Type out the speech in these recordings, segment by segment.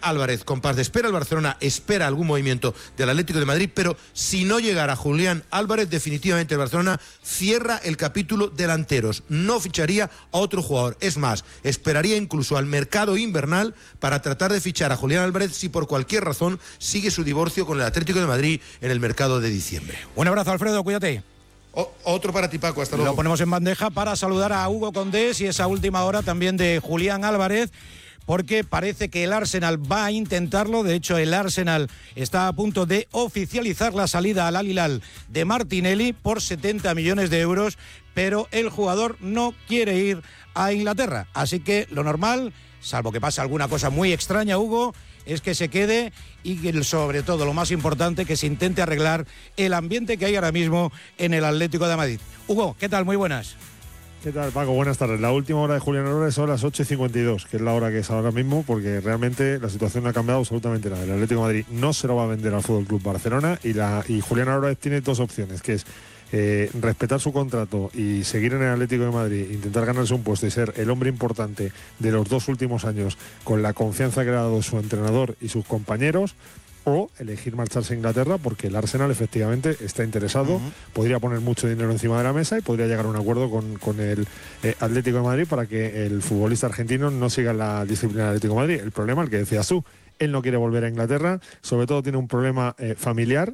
Álvarez, compás de espera. El Barcelona espera algún movimiento del Atlético de Madrid, pero si no llegara Julián Álvarez, definitivamente el Barcelona cierra el capítulo delanteros. No ficharía a otro jugador. Es más, esperaría incluso al mercado invernal para tratar de fichar a Julián Álvarez si por cualquier razón sigue su divorcio con el Atlético de Madrid en el mercado de diciembre. Un abrazo, Alfredo, cuídate. Otro para ti, Paco, hasta luego. Lo ponemos en bandeja para saludar a Hugo Condés y esa última hora también de Julián Álvarez, porque parece que el Arsenal va a intentarlo. De hecho, el Arsenal está a punto de oficializar la salida al Al Hilal de Martinelli por 70 millones de euros, pero el jugador no quiere ir a Inglaterra. Así que lo normal, salvo que pase alguna cosa muy extraña, Hugo, es que se quede y que, sobre todo, lo más importante, que se intente arreglar el ambiente que hay ahora mismo en el Atlético de Madrid. Hugo, ¿qué tal? Muy buenas. ¿Qué tal, Paco? Buenas tardes. La última hora de Julián Álvarez son las 8:52, que es la hora que es ahora mismo, porque realmente la situación no ha cambiado absolutamente nada. El Atlético de Madrid no se lo va a vender al Fútbol Club Barcelona y Julián Álvarez tiene dos opciones, que es respetar su contrato y seguir en el Atlético de Madrid, intentar ganarse un puesto y ser el hombre importante de los 2 últimos años con la confianza que le ha dado su entrenador y sus compañeros, o elegir marcharse a Inglaterra, porque el Arsenal efectivamente está interesado, podría poner mucho dinero encima de la mesa y podría llegar a un acuerdo con el Atlético de Madrid para que el futbolista argentino no siga la disciplina del Atlético de Madrid. El problema, el que decías tú, él no quiere volver a Inglaterra, sobre todo tiene un problema familiar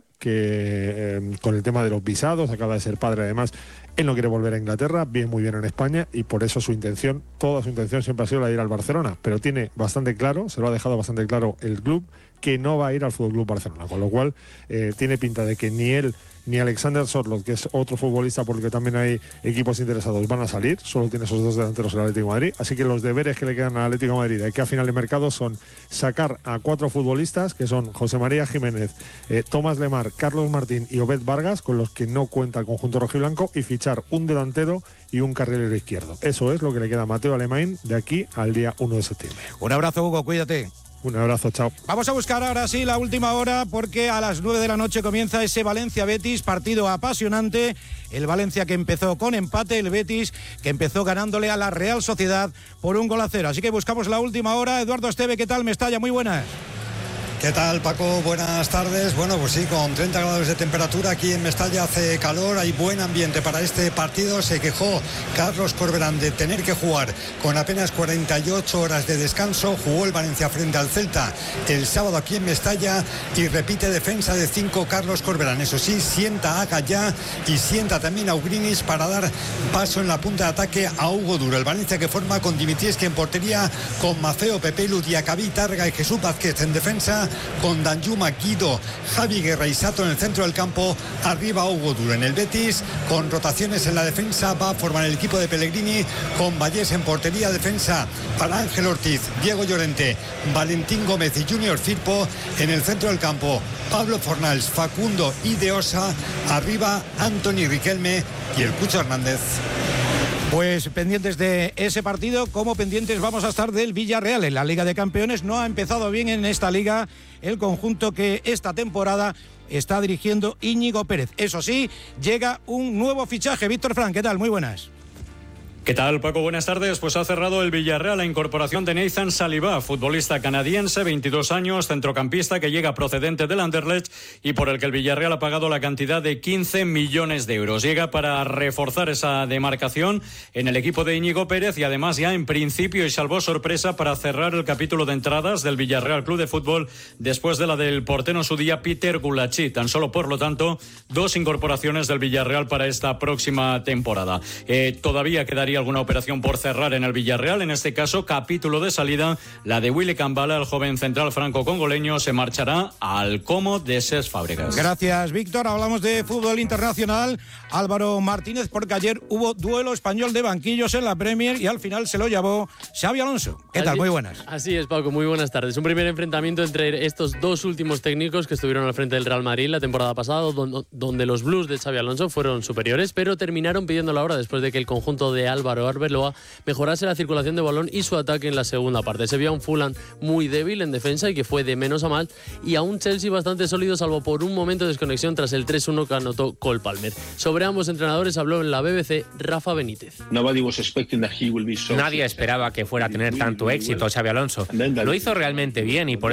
que con el tema de los visados, acaba de ser padre además. Él no quiere volver a Inglaterra, vive muy bien en España y por eso toda su intención siempre ha sido la de ir al Barcelona, pero tiene bastante claro, se lo ha dejado bastante claro el club, que no va a ir al Fútbol Club Barcelona, con lo cual tiene pinta de que ni él ni Alexander Sørloth, que es otro futbolista por el que también hay equipos interesados, van a salir. Solo tiene esos dos delanteros el Atlético de Madrid, así que los deberes que le quedan al Atlético de Madrid de aquí a final de mercado son sacar a 4 futbolistas, que son José María Jiménez, Tomás Lemar, Carlos Martín y Obed Vargas, con los que no cuenta el conjunto rojiblanco, y fichar un delantero y un carrilero izquierdo. Eso es lo que le queda a Mateo Alemany de aquí al día 1 de septiembre. Un abrazo, Hugo, cuídate. Un abrazo, chao. Vamos a buscar ahora sí la última hora, porque a las 9 de la noche comienza ese Valencia-Betis, partido apasionante. El Valencia que empezó con empate, el Betis que empezó ganándole a la Real Sociedad por 1-0. Así que buscamos la última hora. Eduardo Esteve, ¿qué tal? Mestalla, muy buenas. ¿Qué tal, Paco? Buenas tardes. Bueno, pues sí, con 30 grados de temperatura aquí en Mestalla hace calor, hay buen ambiente para este partido. Se quejó Carlos Corberán de tener que jugar con apenas 48 horas de descanso. Jugó el Valencia frente al Celta el sábado aquí en Mestalla y repite defensa de 5 Carlos Corberán. Eso sí, sienta a Gallá y sienta también a Ugrinis para dar paso en la punta de ataque a Hugo Duro. El Valencia que forma con Dimitieski en portería, con Mafeo, Pepelu, Diacabí, Targa y Jesús Vázquez en defensa, con Danjuma, Guido, Javi Guerra y Sato en el centro del campo. Arriba Hugo Duro. En el Betis, con rotaciones en la defensa, va a formar el equipo de Pellegrini, con Vallés en portería, defensa para Ángel Ortiz, Diego Llorente, Valentín Gómez y Junior Firpo. En el centro del campo, Pablo Fornals, Facundo y De Osa. Arriba Anthony Riquelme y el Cucho Hernández. Pues pendientes de ese partido, como pendientes vamos a estar del Villarreal en la Liga de Campeones. No ha empezado bien en esta liga el conjunto que esta temporada está dirigiendo Íñigo Pérez. Eso sí, llega un nuevo fichaje. Víctor Frank, ¿qué tal? Muy buenas. ¿Qué tal, Paco? Buenas tardes. Pues ha cerrado el Villarreal la incorporación de Nathan Saliba, futbolista canadiense, 22 años, centrocampista que llega procedente del Anderlecht y por el que el Villarreal ha pagado la cantidad de 15 millones de euros. Llega para reforzar esa demarcación en el equipo de Íñigo Pérez y además ya en principio y salvo sorpresa para cerrar el capítulo de entradas del Villarreal Club de Fútbol después de la del portero en su día Peter Gulacsi. Tan solo, por lo tanto, 2 incorporaciones del Villarreal para esta próxima temporada. Todavía quedaría alguna operación por cerrar en el Villarreal, en este caso capítulo de salida, la de Willy Cambala, el joven central franco-congoleño, se marchará al Como de Cesc Fàbregas. Gracias, Víctor. Hablamos de fútbol internacional. Álvaro Martínez, porque ayer hubo duelo español de banquillos en la Premier y al final se lo llevó Xabi Alonso. ¿Qué tal? Muy buenas. Así es, Paco, muy buenas tardes. Un primer enfrentamiento entre estos dos últimos técnicos que estuvieron al frente del Real Madrid la temporada pasada, donde los Blues de Xabi Alonso fueron superiores, pero terminaron pidiendo la hora después de que el conjunto de Álvaro Arbeloa mejorase la circulación de balón y su ataque en la segunda parte. Se vio a un Fulham muy débil en defensa y que fue de menos a más, y a un Chelsea bastante sólido, salvo por un momento de desconexión tras el 3-1 que anotó Cole Palmer. Sobre ambos entrenadores habló en la BBC Rafa Benítez. Nadie esperaba que fuera a tener tanto éxito Xabi Alonso. Lo hizo realmente bien y por